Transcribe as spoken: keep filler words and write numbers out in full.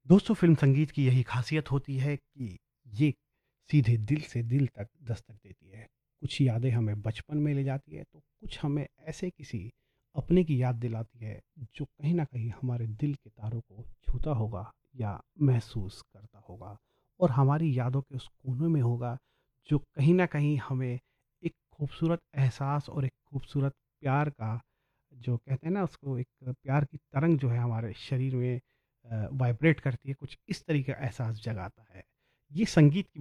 दोस्तों, फ़िल्म संगीत की यही ख़ासियत होती है कि ये सीधे दिल से दिल तक दस्तक देती है। कुछ यादें हमें बचपन में ले जाती है, तो कुछ हमें ऐसे किसी अपने की याद दिलाती है, जो कहीं न कहीं हमारे दिल के तारों को छूता होगा या महसूस करता होगा और हमारी यादों के उस कोने में होगा, जो कहीं न कहीं हमें एक खूबसूरत एहसास और एक खूबसूरत प्यार का, जो कहते हैं ना उसको, एक प्यार की तरंग जो है हमारे शरीर में अ, वाइब्रेट करती है, कुछ इस तरीके का एहसास जगाता है। ये संगीत की